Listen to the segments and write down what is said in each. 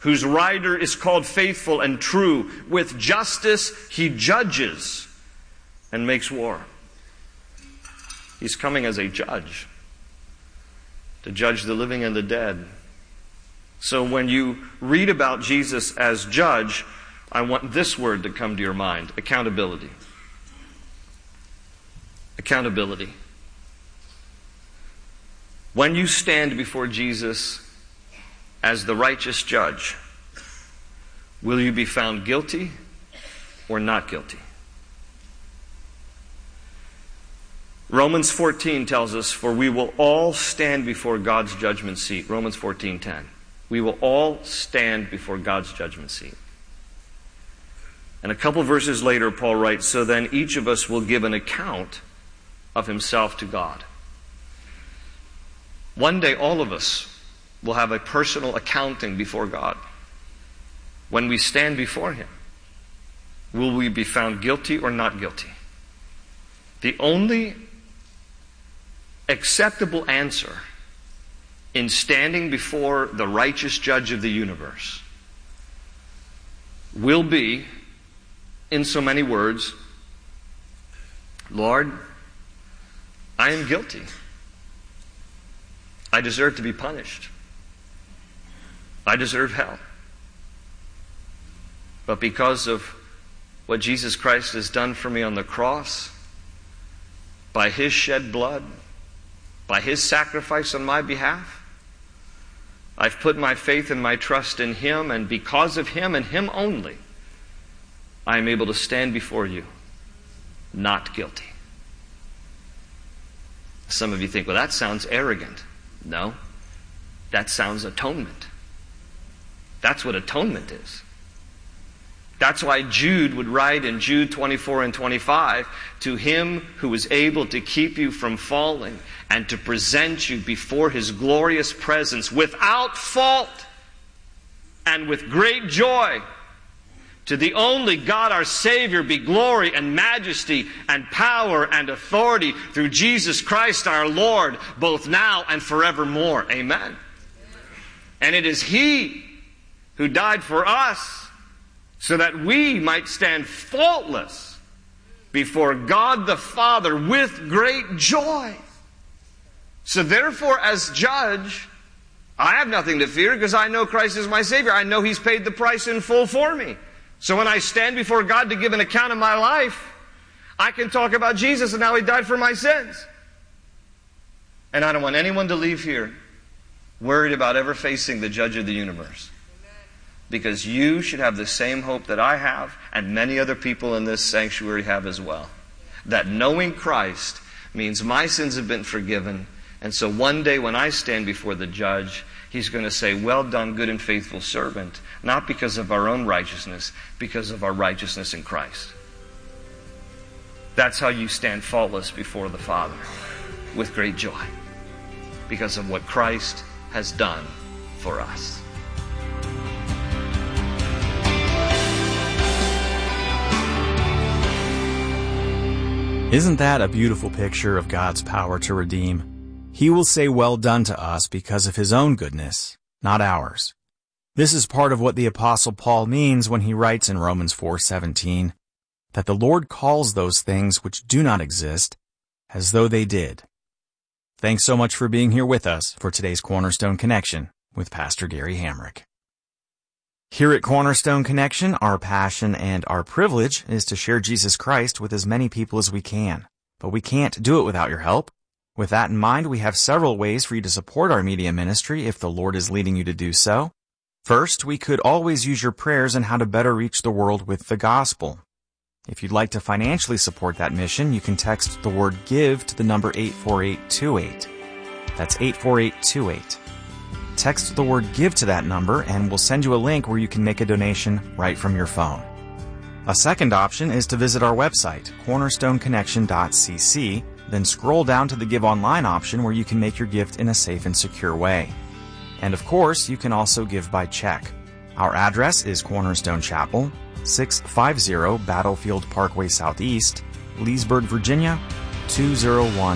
whose rider is called Faithful and True. With justice he judges and makes war. He's coming as a judge, to judge the living and the dead. So when you read about Jesus as judge, I want this word to come to your mind: accountability. Accountability. When you stand before Jesus as the righteous judge, will you be found guilty or not guilty? Romans 14 tells us, for we will all stand before God's judgment seat. Romans 14:10. We will all stand before God's judgment seat. And a couple verses later, Paul writes, so then each of us will give an account of himself to God. One day all of us will have a personal accounting before God. When we stand before Him, will we be found guilty or not guilty? The only acceptable answer in standing before the righteous judge of the universe will be, in so many words, Lord, I am guilty. I deserve to be punished. I deserve hell. But because of what Jesus Christ has done for me on the cross, by His shed blood, by His sacrifice on my behalf, I've put my faith and my trust in Him, and because of Him and Him only, I am able to stand before you not guilty. Some of you think, well, that sounds arrogant. No, that sounds atonement. That's what atonement is. That's why Jude would write in Jude 24 and 25, to Him who is able to keep you from falling and to present you before His glorious presence without fault and with great joy. To the only God our Savior be glory and majesty and power and authority through Jesus Christ our Lord, both now and forevermore. Amen. And it is He who died for us so that we might stand faultless before God the Father with great joy. So therefore, as judge, I have nothing to fear because I know Christ is my Savior. I know He's paid the price in full for me. So when I stand before God to give an account of my life, I can talk about Jesus and how He died for my sins. And I don't want anyone to leave here worried about ever facing the judge of the universe. Because you should have the same hope that I have and many other people in this sanctuary have as well. That knowing Christ means my sins have been forgiven. And so one day when I stand before the judge, He's going to say, well done, good and faithful servant. Not because of our own righteousness, because of our righteousness in Christ. That's how you stand faultless before the Father, with great joy, because of what Christ has done for us. Isn't that a beautiful picture of God's power to redeem? He will say well done to us because of His own goodness, not ours. This is part of what the Apostle Paul means when he writes in Romans 4:17, that the Lord calls those things which do not exist as though they did. Thanks so much for being here with us for today's Cornerstone Connection with Pastor Gary Hamrick. Here at Cornerstone Connection, our passion and our privilege is to share Jesus Christ with as many people as we can. But we can't do it without your help. With that in mind, we have several ways for you to support our media ministry if the Lord is leading you to do so. First, we could always use your prayers on how to better reach the world with the gospel. If you'd like to financially support that mission, you can text the word GIVE to the number 84828. That's 84828. Text the word GIVE to that number and we'll send you a link where you can make a donation right from your phone. A second option is to visit our website, cornerstoneconnection.cc, then scroll down to the Give Online option where you can make your gift in a safe and secure way. And of course, you can also give by check. Our address is Cornerstone Chapel, 650 Battlefield Parkway Southeast, Leesburg, Virginia,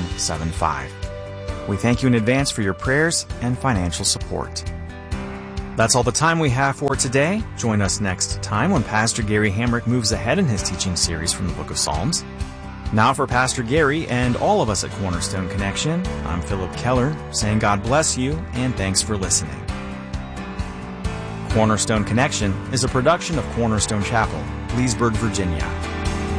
20175. We thank you in advance for your prayers and financial support. That's all the time we have for today. Join us next time when Pastor Gary Hamrick moves ahead in his teaching series from the book of Psalms. Now for Pastor Gary and all of us at Cornerstone Connection, I'm Philip Keller, saying God bless you and thanks for listening. Cornerstone Connection is a production of Cornerstone Chapel, Leesburg, Virginia.